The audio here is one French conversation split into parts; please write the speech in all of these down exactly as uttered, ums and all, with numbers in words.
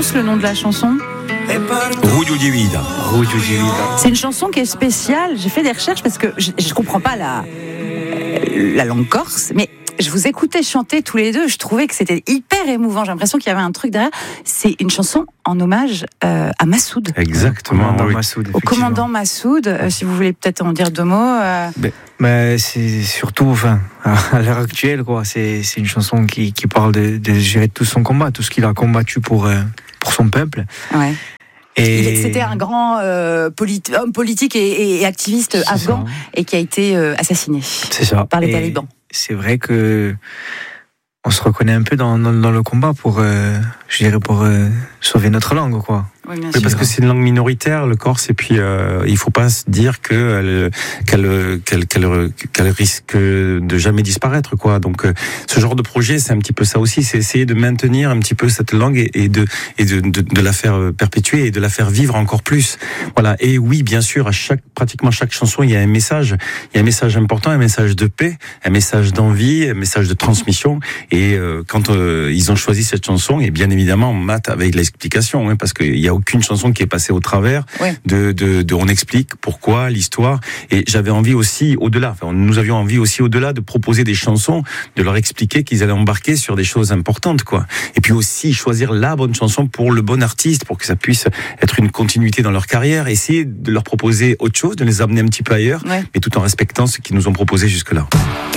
prononce le nom de la chanson? Ruggiu di Vida. Ruggiu di Vida. C'est une chanson qui est spéciale. J'ai fait des recherches parce que je ne comprends pas la, la langue corse, mais je vous écoutais chanter tous les deux. Je trouvais que c'était hyper émouvant. J'ai l'impression qu'il y avait un truc derrière. C'est une chanson en hommage euh, à Massoud. Exactement. Commandant oui. Massoud, Au commandant Massoud. Euh, si vous voulez peut-être en dire deux mots. Euh... Mais, mais c'est surtout, enfin, à l'heure actuelle, quoi. C'est, c'est une chanson qui, qui parle de, de gérer tout son combat, tout ce qu'il a combattu pour, euh, pour son peuple. Ouais. Et C'était un grand euh, politi- homme politique et, et activiste c'est afghan ça. et qui a été euh, assassiné C'est ça. par les Et talibans. C'est vrai que on se reconnaît un peu dans, dans, dans le combat pour, euh, je dirais, pour euh, sauver notre langue, quoi. Oui, bien Oui, sûr. parce que c'est une langue minoritaire, le corse, et puis euh, il faut pas se dire que elle, qu'elle, qu'elle, qu'elle, qu'elle risque de jamais disparaître, quoi. Donc, euh, ce genre de projet, c'est un petit peu ça aussi, c'est essayer de maintenir un petit peu cette langue et, et de et de, de, de la faire perpétuer et de la faire vivre encore plus. Voilà. Et oui, bien sûr, à chaque pratiquement chaque chanson, il y a un message, il y a un message important, un message de paix, un message d'envie, un message de transmission. Et euh, quand euh, ils ont choisi cette chanson, et bien évidemment, Matt avec l'explication, hein, parce qu'il y a aucune chanson qui est passée au travers ouais. de, de, de on explique pourquoi, l'histoire. Et j'avais envie aussi au-delà, enfin, nous avions envie aussi au-delà de proposer des chansons, de leur expliquer qu'ils allaient embarquer sur des choses importantes, quoi. Et puis aussi choisir la bonne chanson pour le bon artiste, pour que ça puisse être une continuité dans leur carrière, essayer de leur proposer autre chose, de les amener un petit peu ailleurs, ouais. mais tout en respectant ce qu'ils nous ont proposé jusque-là.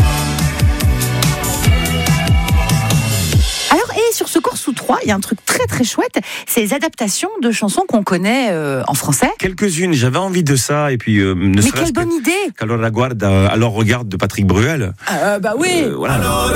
Sur ce Corse sous trois, il y a un truc très très chouette, c'est les adaptations de chansons qu'on connaît euh, en français. Quelques-unes, j'avais envie de ça, et puis euh, ne Mais serait-ce quelle bonne que, idée! qu'alors la guarde, alors regarde de Patrick Bruel. Euh, bah oui. Euh, voilà.